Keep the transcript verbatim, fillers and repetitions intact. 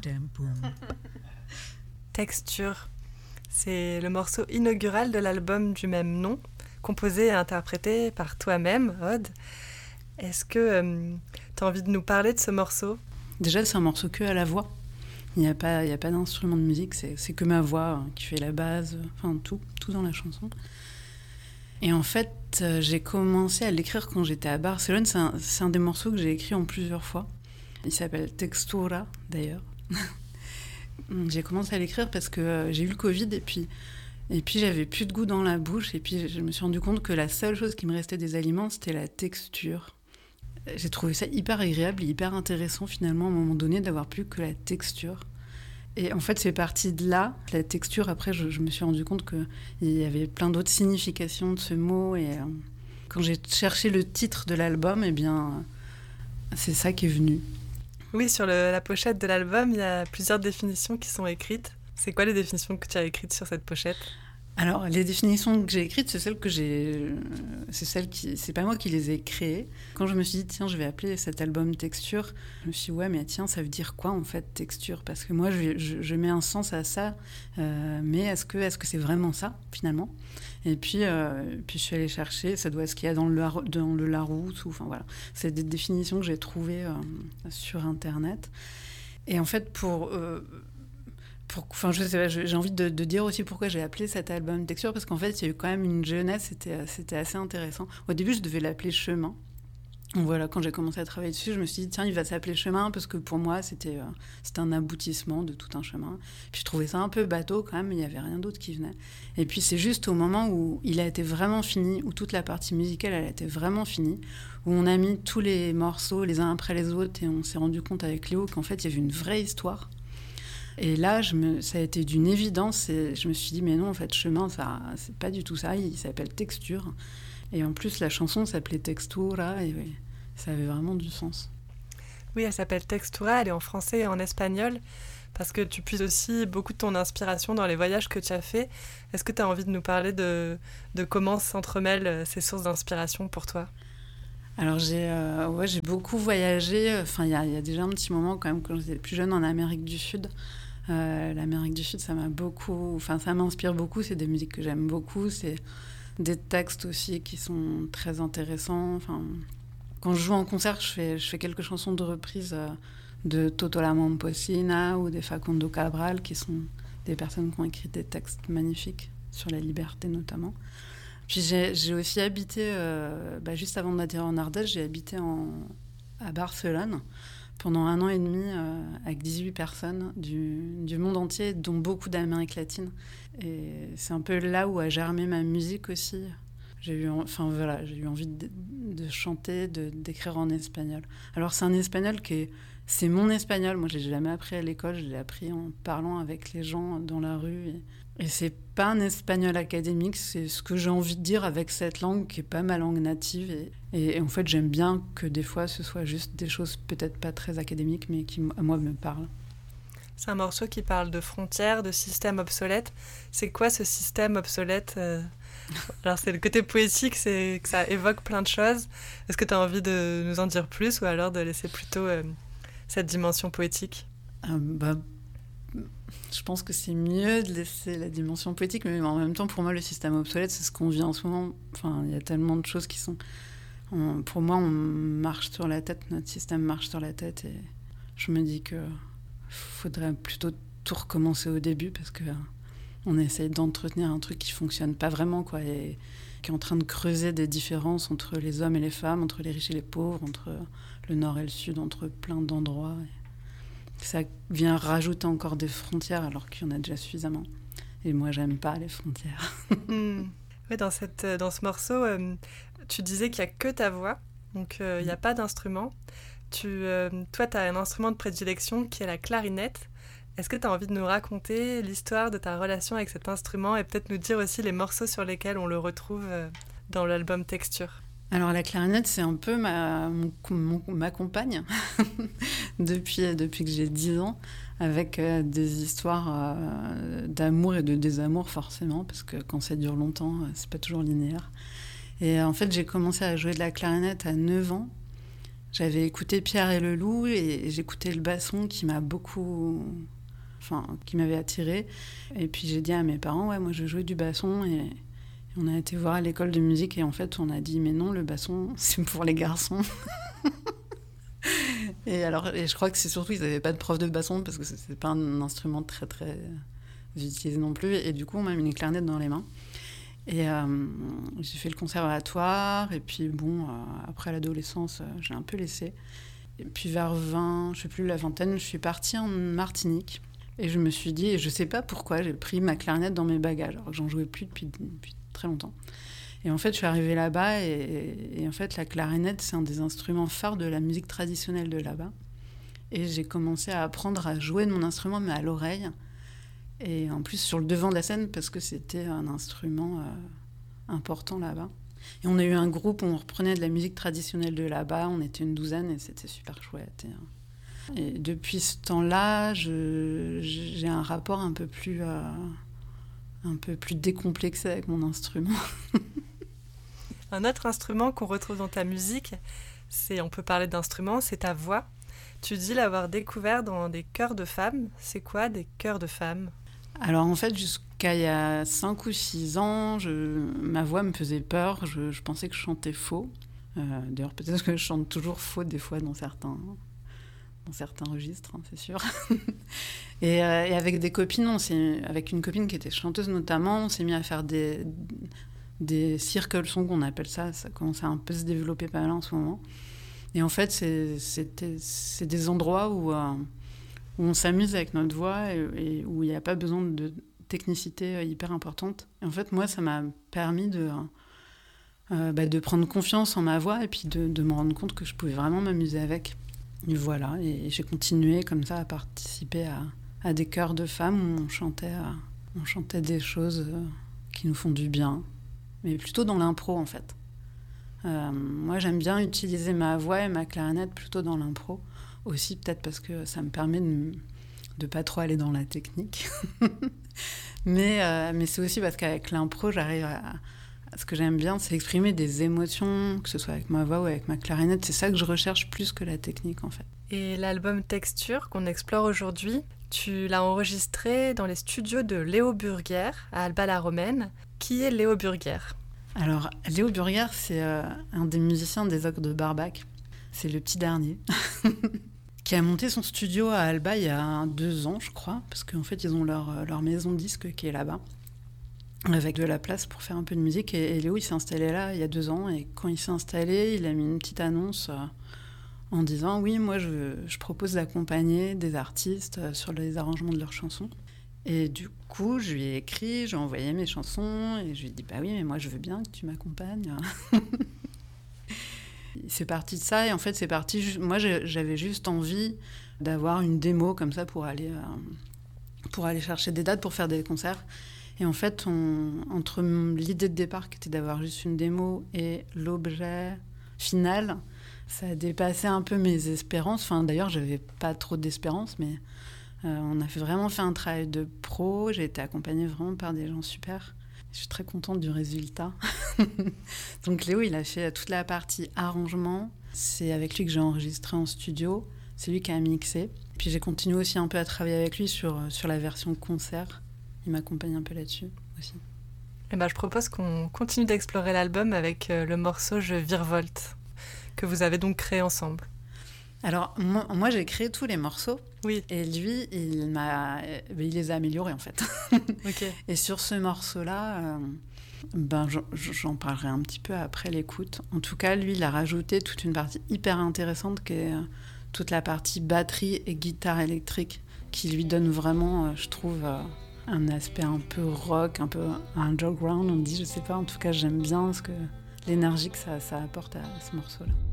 Texture, c'est le morceau inaugural de l'album du même nom, composé et interprété par toi-même, Aude. Est-ce que euh, tu as envie de nous parler de ce morceau ? Déjà, c'est un morceau que à la voix. Il n'y a pas, il y a pas d'instrument de musique, c'est, c'est que ma voix hein, qui fait la base, enfin tout, tout dans la chanson. Et en fait, euh, j'ai commencé à l'écrire quand j'étais à Barcelone. C'est un, c'est un des morceaux que j'ai écrit en plusieurs fois. Il s'appelle Textura, d'ailleurs. J'ai commencé à l'écrire parce que euh, j'ai eu le Covid et puis, et puis j'avais plus de goût dans la bouche. Et puis je me suis rendu compte que la seule chose qui me restait des aliments, c'était la texture. J'ai trouvé ça hyper agréable et hyper intéressant finalement à un moment donné d'avoir plus que la texture. Et en fait, c'est parti de là, la texture. Après, je, je me suis rendu compte qu'il y avait plein d'autres significations de ce mot. Et euh, quand j'ai cherché le titre de l'album, eh bien, c'est ça qui est venu. Oui, sur le, la pochette de l'album, il y a plusieurs définitions qui sont écrites. C'est quoi les définitions que tu as écrites sur cette pochette ? Alors, les définitions que j'ai écrites, c'est celles que j'ai... C'est celles qui... C'est pas moi qui les ai créées. Quand je me suis dit, tiens, je vais appeler cet album Texture, je me suis dit, ouais, mais tiens, ça veut dire quoi, en fait, texture ? Parce que moi, je, je, je mets un sens à ça, euh, mais est-ce que, est-ce que c'est vraiment ça, finalement ? Et puis, euh, puis, je suis allée chercher, ça doit être ce qu'il y a dans le, dans le Larousse, ou... Enfin, voilà. C'est des définitions que j'ai trouvées euh, sur Internet. Et en fait, pour... Euh, Pour, enfin, je sais pas, j'ai envie de, de dire aussi pourquoi j'ai appelé cet album Texture, parce qu'en fait, il y a eu quand même une jeunesse, c'était, c'était assez intéressant. Au début, je devais l'appeler Chemin. Donc voilà, quand j'ai commencé à travailler dessus, je me suis dit, tiens, il va s'appeler Chemin, parce que pour moi, c'était, euh, c'était un aboutissement de tout un chemin. Puis je trouvais ça un peu bateau quand même, mais il n'y avait rien d'autre qui venait. Et puis c'est juste au moment où il a été vraiment fini, où toute la partie musicale, elle a été vraiment finie, où on a mis tous les morceaux les uns après les autres, et on s'est rendu compte avec Léo qu'en fait, il y avait une vraie histoire. Et là, je me, ça a été d'une évidence. Et je me suis dit, mais non, en fait, Chemin, ça, c'est pas du tout ça. Il s'appelle Texture. Et en plus, la chanson s'appelait Textura. Et oui, ça avait vraiment du sens. Oui, elle s'appelle Textura. Elle est en français et en espagnol. Parce que tu puises aussi beaucoup de ton inspiration dans les voyages que tu as faits. Est-ce que tu as envie de nous parler de, de comment s'entremêlent ces sources d'inspiration pour toi ? Alors, j'ai, euh, ouais, j'ai beaucoup voyagé. Enfin, il y a, y a déjà un petit moment, quand même, quand j'étais plus jeune, en Amérique du Sud. Euh, L'Amérique du Sud, ça m'a beaucoup... Enfin, ça m'inspire beaucoup. C'est des musiques que j'aime beaucoup. C'est des textes aussi qui sont très intéressants. Enfin, quand je joue en concert, je fais, je fais quelques chansons de reprise euh, de Toto La Momposina ou des Facundo Cabral, qui sont des personnes qui ont écrit des textes magnifiques sur la liberté, notamment. Puis j'ai, j'ai aussi habité, euh, bah juste avant d'atterrir en Ardèche, j'ai habité en, à Barcelone pendant un an et demi euh, avec dix-huit personnes du, du monde entier, dont beaucoup d'Amérique latine. Et c'est un peu là où a germé ma musique aussi. J'ai eu, enfin, voilà, j'ai eu envie de, de chanter, de, d'écrire en espagnol. Alors c'est un espagnol qui est... C'est mon espagnol. Moi, je l'ai jamais appris à l'école. Je l'ai appris en parlant avec les gens dans la rue. Et, et c'est pas un espagnol académique. C'est ce que j'ai envie de dire avec cette langue qui est pas ma langue native. Et, et, et en fait, j'aime bien que des fois, ce soit juste des choses peut-être pas très académiques, mais qui, à moi, me parlent. C'est un morceau qui parle de frontières, de systèmes obsolètes. C'est quoi ce système obsolète ? euh... Alors, c'est le côté poétique, c'est que ça évoque plein de choses. Est-ce que tu as envie de nous en dire plus ou alors de laisser plutôt euh, cette dimension poétique ? euh, bah, Je pense que c'est mieux de laisser la dimension poétique, mais en même temps, pour moi, le système obsolète, c'est ce qu'on vit en ce moment. Enfin, il y a tellement de choses qui sont... On, pour moi, on marche sur la tête, notre système marche sur la tête, et je me dis qu'il faudrait plutôt tout recommencer au début, parce que... On essaye d'entretenir un truc qui fonctionne pas vraiment, quoi, et qui est en train de creuser des différences entre les hommes et les femmes, entre les riches et les pauvres, entre le nord et le sud, entre plein d'endroits. Et ça vient rajouter encore des frontières alors qu'il y en a déjà suffisamment. Et moi, j'aime pas les frontières. mmh. Ouais, dans, cette, dans ce morceau, euh, tu disais qu'il y a que ta voix, donc il euh, n'y a pas d'instrument. Tu, euh, toi, tu as un instrument de prédilection qui est la clarinette. Est-ce que tu as envie de nous raconter l'histoire de ta relation avec cet instrument et peut-être nous dire aussi les morceaux sur lesquels on le retrouve dans l'album Texture ? Alors la clarinette, c'est un peu ma, mon, mon, ma compagne depuis, depuis que j'ai dix ans, avec euh, des histoires euh, d'amour et de désamour forcément, parce que quand ça dure longtemps, c'est pas toujours linéaire. Et en fait, j'ai commencé à jouer de la clarinette à neuf ans. J'avais écouté Pierre et le Loup et j'écoutais le basson qui m'a beaucoup... Enfin, qui m'avait attirée. Et puis j'ai dit à mes parents, ouais, moi je jouais du basson. Et on a été voir à l'école de musique et en fait on a dit, mais non, le basson, c'est pour les garçons. Et alors, et je crois que c'est surtout qu'ils n'avaient pas de prof de basson parce que c'est pas un instrument très très utilisé non plus. Et du coup, on m'a mis une clarinette dans les mains. Et euh, j'ai fait le conservatoire. Et puis bon, euh, après l'adolescence, euh, j'ai un peu laissé. Et puis vers vingt, je sais plus, la vingtaine, je suis partie en Martinique. Et je me suis dit, et je sais pas pourquoi, j'ai pris ma clarinette dans mes bagages, alors que j'en jouais plus depuis, depuis très longtemps. Et en fait, je suis arrivée là-bas, et, et en fait, la clarinette, c'est un des instruments phares de la musique traditionnelle de là-bas. Et j'ai commencé à apprendre à jouer de mon instrument, mais à l'oreille. Et en plus, sur le devant de la scène, parce que c'était un instrument euh, important là-bas. Et on a eu un groupe où on reprenait de la musique traditionnelle de là-bas, on était une douzaine, et c'était super chouette. Et, et depuis ce temps-là, je, j'ai un rapport un peu plus... Euh, un peu plus décomplexé avec mon instrument. Un autre instrument qu'on retrouve dans ta musique, c'est, on peut parler d'instrument, c'est ta voix. Tu dis l'avoir découvert dans des chœurs de femmes. C'est quoi des chœurs de femmes ? Alors en fait, jusqu'à il y a cinq ou six ans, je, ma voix me faisait peur. Je, je pensais que je chantais faux. Euh, d'ailleurs, peut-être que je chante toujours faux des fois dans certains, dans certains registres, hein, c'est sûr. et, euh, et avec des copines, on s'est, avec une copine qui était chanteuse notamment, on s'est mis à faire des... des circle songs, qu'on appelle ça, ça commence à un peu se développer pas mal en ce moment. Et en fait, c'est, c'était, c'est des endroits où, euh, où on s'amuse avec notre voix et, et où il n'y a pas besoin de technicité hyper importante. Et en fait, moi, ça m'a permis de, euh, bah, de prendre confiance en ma voix et puis de, de me rendre compte que je pouvais vraiment m'amuser avec. Et voilà, et j'ai continué comme ça à participer à, à des chœurs de femmes où on chantait, à, on chantait des choses qui nous font du bien. Mais plutôt dans l'impro, en fait. Euh, moi, j'aime bien utiliser ma voix et ma clarinette plutôt dans l'impro. Aussi, peut-être parce que ça me permet de ne pas trop aller dans la technique. mais, euh, mais c'est aussi parce qu'avec l'impro, j'arrive à... Ce que j'aime bien, c'est exprimer des émotions, que ce soit avec ma voix ou avec ma clarinette. C'est ça que je recherche plus que la technique, en fait. Et l'album Texture, qu'on explore aujourd'hui, tu l'as enregistré dans les studios de Léo Burguière, à Alba-la-Romaine. Qui est Léo Burguière ? Alors, Léo Burguière, c'est euh, un des musiciens des Ogres de Barbac. C'est le petit dernier. qui a monté son studio à Alba il y a deux ans, je crois. Parce qu'en fait, ils ont leur, leur maison de disque qui est là-bas. Avec de la place pour faire un peu de musique. Et, et Léo, il s'est installé là il y a deux ans. Et quand il s'est installé, il a mis une petite annonce... Euh, en disant « Oui, moi, je, je propose d'accompagner des artistes sur les arrangements de leurs chansons. » Et du coup, je lui ai écrit, j'ai envoyé mes chansons, et je lui ai dit « Bah oui, mais moi, je veux bien que tu m'accompagnes. » C'est parti de ça, et en fait, c'est parti... Moi, j'avais juste envie d'avoir une démo comme ça pour aller, euh, pour aller chercher des dates, pour faire des concerts. Et en fait, on, entre l'idée de départ, qui était d'avoir juste une démo, et l'objet final... Ça a dépassé un peu mes espérances. Enfin, d'ailleurs, j'avais pas trop d'espérances, mais euh, on a fait, vraiment fait un travail de pro. J'ai été accompagnée vraiment par des gens super. Je suis très contente du résultat. Donc Léo, il a fait toute la partie arrangement. C'est avec lui que j'ai enregistré en studio. C'est lui qui a mixé. Puis j'ai continué aussi un peu à travailler avec lui sur, sur la version concert. Il m'accompagne un peu là-dessus aussi. Et ben, je propose qu'on continue d'explorer l'album avec euh, le morceau « Je virevolte ». Que vous avez donc créé ensemble. Alors, moi, moi, j'ai créé tous les morceaux. Oui. Et lui, il, m'a, il les a améliorés, en fait. Okay. Et sur ce morceau-là, euh, ben, j'en, j'en parlerai un petit peu après l'écoute. En tout cas, lui, il a rajouté toute une partie hyper intéressante qui est euh, toute la partie batterie et guitare électrique qui lui donne vraiment, euh, je trouve, euh, un aspect un peu rock, un peu underground, on dit, je sais pas. En tout cas, j'aime bien ce que... l'énergie que ça, ça apporte à ce morceau-là.